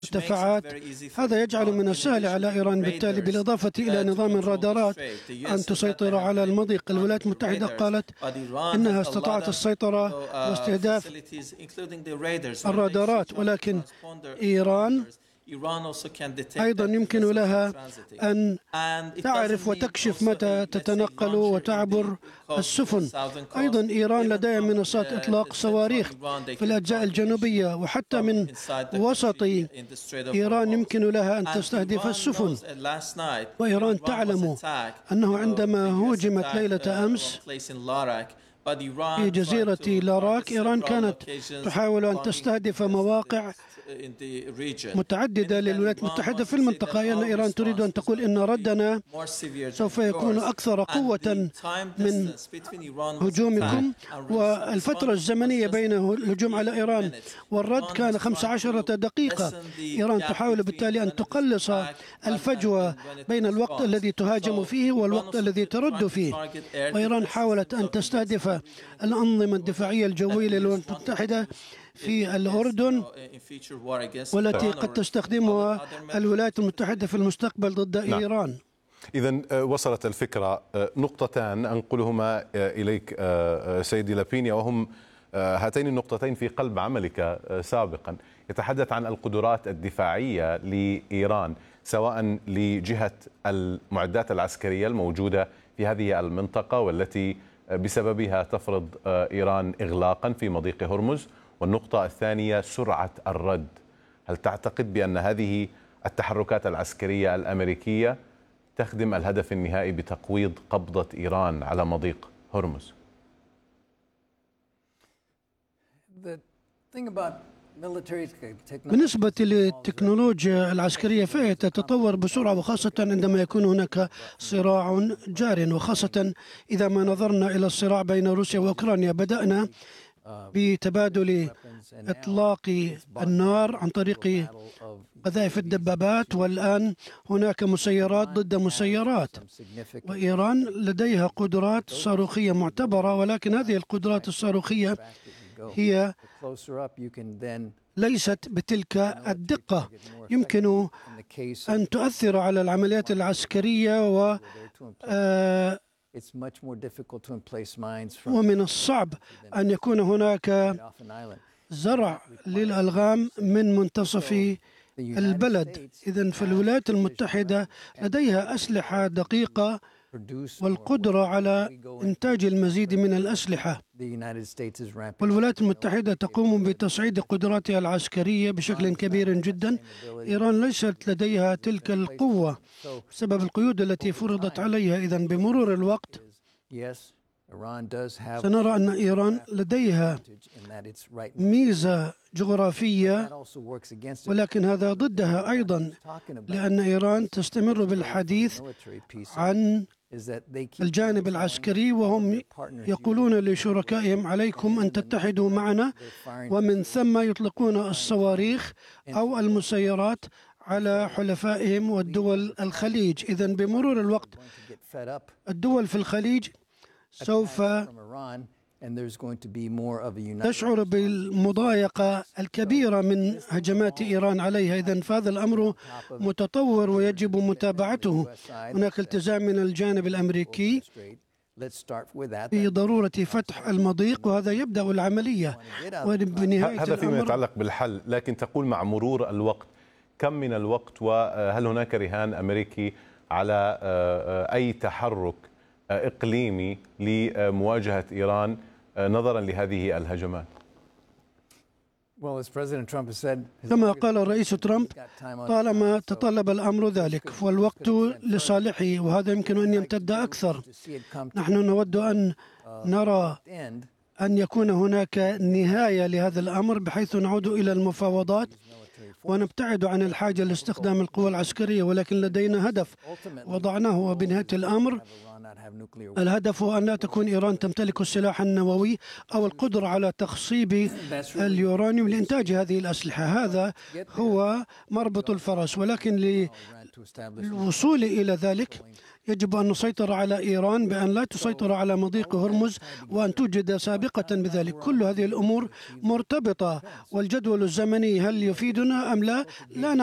مرتفعات. هذا يجعل من السهل على إيران بالتالي بالإضافة إلى نظام الرادارات أن تسيطر على المضيق. الولايات المتحدة قالت إنها استطاعت السيطرة واستهداف الرادارات، ولكن إيران أيضا يمكن لها أن تعرف وتكشف متى تتنقل وتعبر السفن. أيضا إيران لديها منصات إطلاق صواريخ في الأجزاء الجنوبية، وحتى من وسط إيران يمكن لها أن تستهدف السفن. وإيران تعلم أنه عندما هوجمت ليلة أمس في جزيرة لاراك، إيران كانت تحاول أن تستهدف مواقع متعددة للولايات المتحدة في المنطقة، لأن إيران تريد أن تقول إن ردنا سوف يكون أكثر قوة من هجومكم. والفترة الزمنية بين الهجوم على إيران والرد كان 15 دقيقة. إيران تحاول بالتالي أن تقلص الفجوة بين الوقت الذي تهاجم فيه والوقت الذي ترد فيه. وإيران حاولت أن تستهدف الأنظمة الدفاعية الجوية للولايات المتحدة في الأردن، والتي قد تستخدمها الولايات المتحدة في المستقبل ضد إيران. إذن وصلت الفكرة. نقطتان أنقلهما إليك سيدي لابينيا، وهم هاتين النقطتين في قلب عملك سابقا. يتحدث عن القدرات الدفاعية لإيران، سواء لجهة المعدات العسكرية الموجودة في هذه المنطقة والتي بسببها تفرض إيران إغلاقا في مضيق هرمز، والنقطة الثانية سرعة الرد. هل تعتقد بأن هذه التحركات العسكرية الأمريكية تخدم الهدف النهائي بتقويض قبضة إيران على مضيق هرمز؟ بالنسبة للتكنولوجيا العسكرية فهي تتطور بسرعة، وخاصة عندما يكون هناك صراع جار، وخاصة إذا ما نظرنا إلى الصراع بين روسيا وأوكرانيا. بدأنا بتبادل إطلاق النار عن طريق قذائف الدبابات، والآن هناك مسيرات ضد مسيرات. وإيران لديها قدرات صاروخية معتبرة، ولكن هذه القدرات الصاروخية هي ليست بتلك الدقة. يمكن أن تؤثر على العمليات العسكرية، ومن الصعب أن يكون هناك زرع للألغام من منتصف البلد. إذن فالولايات المتحدة لديها أسلحة دقيقة والقدرة على إنتاج المزيد من الأسلحة، والولايات المتحدة تقوم بتصعيد قدراتها العسكرية بشكل كبير جدا. إيران ليست لديها تلك القوة بسبب القيود التي فرضت عليها. إذن بمرور الوقت سنرى أن إيران لديها ميزة جغرافية، ولكن هذا ضدها أيضا، لأن إيران تستمر بالحديث عن الجانب العسكري، وهم يقولون لشركائهم عليكم أن تتحدوا معنا، ومن ثم يطلقون الصواريخ أو المسيرات على حلفائهم والدول الخليج. إذن بمرور الوقت الدول في الخليج سوف تشعر بالمضايقة الكبيرة من هجمات إيران عليها. إذن فهذا الأمر متطور ويجب متابعته. هناك التزام من الجانب الأمريكي بضرورة فتح المضيق، وهذا يبدأ العملية وبنهاية هذا فيما يتعلق بالحل. لكن تقول مع مرور الوقت، كم من الوقت، وهل هناك رهان أمريكي على أي تحرك إقليمي لمواجهة إيران نظرا لهذه الهجمات؟ كما قال الرئيس ترامب، طالما تطلب الأمر ذلك فالوقت لصالحه، وهذا يمكن أن يمتد أكثر. نحن نود أن نرى أن يكون هناك نهاية لهذا الأمر، بحيث نعود إلى المفاوضات ونبتعد عن الحاجة لاستخدام القوى العسكرية. ولكن لدينا هدف وضعناه، وبنهاية الأمر الهدف هو أن لا تكون إيران تمتلك السلاح النووي أو القدرة على تخصيب اليورانيوم لإنتاج هذه الأسلحة. هذا هو مربط الفرس. ولكن للوصول إلى ذلك يجب أن نسيطر على إيران بأن لا تسيطر على مضيق هرمز، وأن توجد سابقة بذلك. كل هذه الأمور مرتبطة، والجدول الزمني هل يفيدنا أم لا